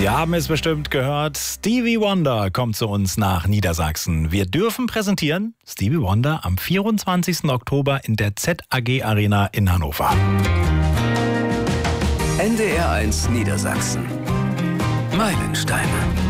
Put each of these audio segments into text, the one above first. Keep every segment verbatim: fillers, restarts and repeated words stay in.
Sie haben es bestimmt gehört, Stevie Wonder kommt zu uns nach Niedersachsen. Wir dürfen präsentieren Stevie Wonder am vierundzwanzigsten Oktober in der Z A G Arena in Hannover. N D R eins Niedersachsen. Meilensteine.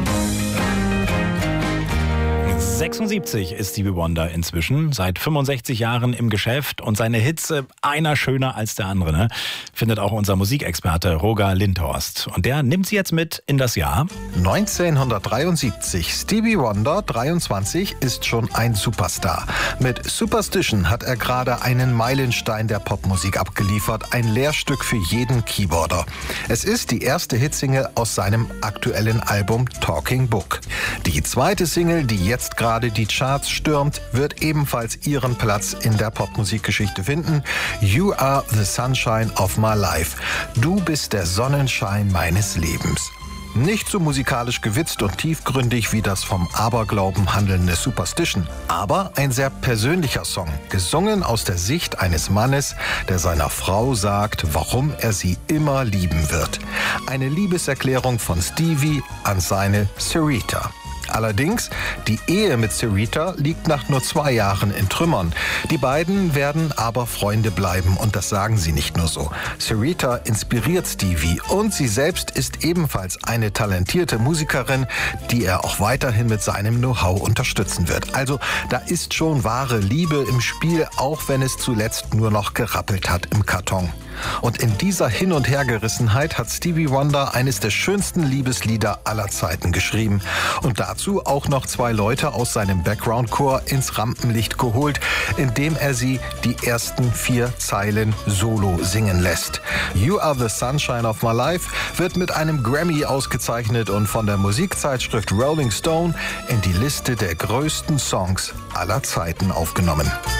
sechsundsiebzig ist Stevie Wonder inzwischen, seit fünfundsechzig Jahren im Geschäft und seine Hits, äh, einer schöner als der andere, ne? Findet auch unser Musikexperte Roger Lindhorst. Und der nimmt sie jetzt mit in das Jahr neunzehnhundertdreiundsiebzig. Stevie Wonder, dreiundzwanzig, ist schon ein Superstar. Mit Superstition hat er gerade einen Meilenstein der Popmusik abgeliefert, ein Lehrstück für jeden Keyboarder. Es ist die erste Hitsingle aus seinem aktuellen Album Talking Book. Die zweite Single, die jetzt gerade die Charts stürmt, wird ebenfalls ihren Platz in der Popmusikgeschichte finden. You are the sunshine of my life. Du bist der Sonnenschein meines Lebens. Nicht so musikalisch gewitzt und tiefgründig wie das vom Aberglauben handelnde Superstition, aber ein sehr persönlicher Song, gesungen aus der Sicht eines Mannes, der seiner Frau sagt, warum er sie immer lieben wird. Eine Liebeserklärung von Stevie an seine Syreeta. Allerdings, die Ehe mit Syreeta liegt nach nur zwei Jahren in Trümmern. Die beiden werden aber Freunde bleiben und das sagen sie nicht nur so. Syreeta inspiriert Stevie und sie selbst ist ebenfalls eine talentierte Musikerin, die er auch weiterhin mit seinem Know-how unterstützen wird. Also da ist schon wahre Liebe im Spiel, auch wenn es zuletzt nur noch gerappelt hat im Karton. Und in dieser Hin- und Hergerissenheit hat Stevie Wonder eines der schönsten Liebeslieder aller Zeiten geschrieben. Und dazu auch noch zwei Leute aus seinem Background-Chor ins Rampenlicht geholt, indem er sie die ersten vier Zeilen solo singen lässt. You are the sunshine of my life wird mit einem Grammy ausgezeichnet und von der Musikzeitschrift Rolling Stone in die Liste der größten Songs aller Zeiten aufgenommen.